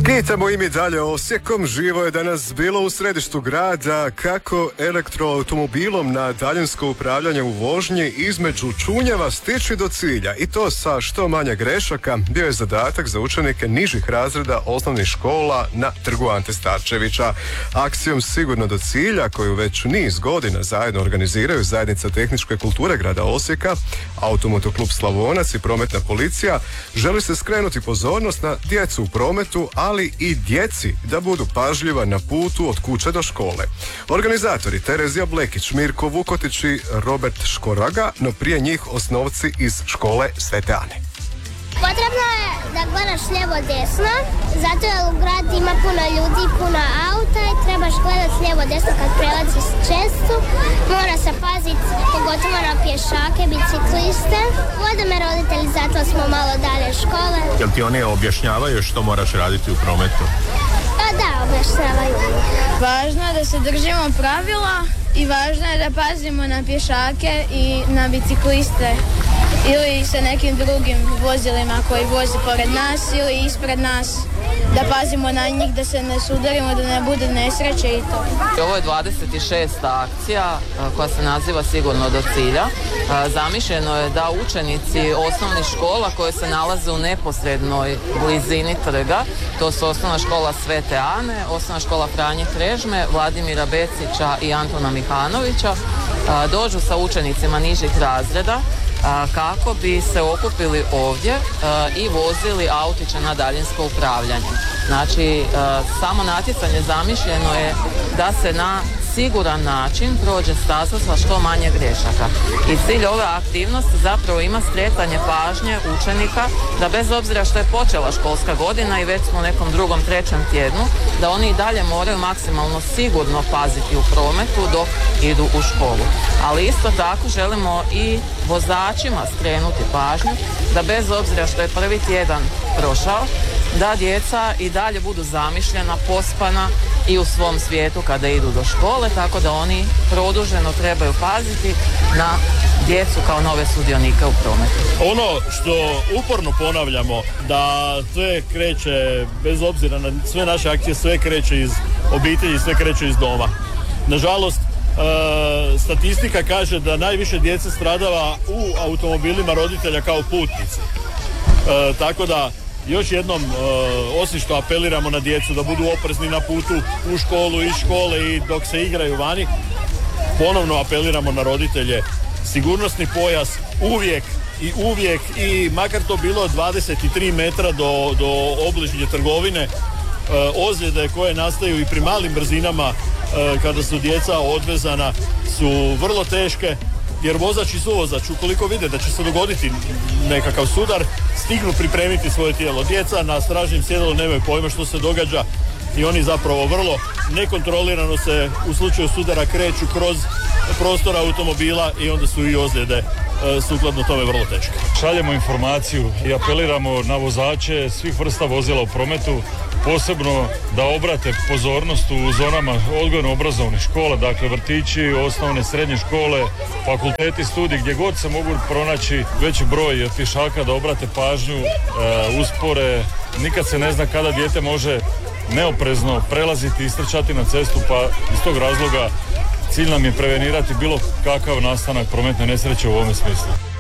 Skitamo i mi dalje Osijekom. Živo je danas bilo u središtu grada kako elektroautomobilom na daljinsko upravljanje u vožnji između Čunjeva stići do cilja, i to sa što manje grešaka bio je zadatak za učenike nižih razreda osnovnih škola na Trgu Ante Starčevića. Akcijom Sigurno do cilja, koju već niz godina zajedno organiziraju Zajednica tehničke kulture grada Osijeka, Automotoklub Slavonac i Prometna policija, želi se skrenuti pozornost na djecu u prometu, ali i djeci da budu pažljiva na putu od kuće do škole. Organizatori Terezija Blekić, Mirko Vukotić i Robert Škoraga, no prije njih osnovci iz škole Svete Ane. Potrebno je da gledaš lijevo desno, zato jer u gradu ima puno ljudi, puno auta i trebaš gledati lijevo desno kad prelaziš cestu. Mora se paziti pogotovo na pješake, bicikliste. Vode me roditelji, zato smo malo dalje škole. Jel ti oni objašnjavaju što moraš raditi u prometu? Pa da, objašnjavaju. Važno je da se držimo pravila i važno je da pazimo na pješake i na bicikliste ili sa nekim drugim vozilima koji vozi pored nas ili ispred nas, da pazimo na njih, da se ne sudarimo, da ne bude nesreće i to. Ovo je 26. akcija koja se naziva Sigurno do cilja. Zamišljeno je da učenici osnovnih škola koje se nalaze u neposrednoj blizini trga, to su osnovna škola Svete Ane, osnovna škola Franje Krežme, Vladimira Becića i Antona Mihanovića, dođu sa učenicima nižih razreda kako bi se okupili ovdje i vozili autiće na daljinsko upravljanje. Znači, samo natjecanje zamišljeno je da se na siguran način prođe staza sa što manje grešaka. I cilj ove aktivnosti zapravo ima skretanje pažnje učenika da bez obzira što je počela školska godina i već smo u nekom drugom, trećem tjednu, da oni i dalje moraju maksimalno sigurno paziti u prometu dok idu u školu. Ali isto tako želimo i vozačima skrenuti pažnju da bez obzira što je prvi tjedan prošao, da djeca i dalje budu zamišljena, pospana i u svom svijetu kada idu do škole, tako da oni produženo trebaju paziti na djecu kao nove sudionike u prometu. Ono što uporno ponavljamo, da sve kreće, bez obzira na sve naše akcije, sve kreće iz obitelji, sve kreće iz doma. Nažalost, statistika kaže da najviše djece stradava u automobilima roditelja kao putnici. Tako da još jednom, osim što apeliramo na djecu da budu oprezni na putu u školu, iz škole i dok se igraju vani, ponovno apeliramo na roditelje. Sigurnosni pojas uvijek i makar to bilo 23 metra do obližnje trgovine, ozljede koje nastaju i pri malim brzinama kada su djeca odvezana su vrlo teške, jer vozač i suvozač, ukoliko vide da će se dogoditi nekakav sudar, stignu pripremiti svoje tijelo. Djeca na stražnjem sjedalu nemaju pojma što se događa i oni zapravo vrlo nekontrolirano se u slučaju sudara kreću kroz prostor automobila i onda su i ozljede sukladno tome vrlo teške. Šaljemo informaciju i apeliramo na vozače svih vrsta vozila u prometu, posebno da obrate pozornost u zonama odgojno-obrazovnih škola, dakle vrtići, osnovne, srednje škole, fakulteti, studiji, gdje god se mogu pronaći veći broj pješaka, da obrate pažnju, uspore. Nikad se ne zna kada dijete može neoprezno prelaziti i istrčati na cestu, pa iz tog razloga cilj nam je prevenirati bilo kakav nastanak prometne nesreće u ovome smislu.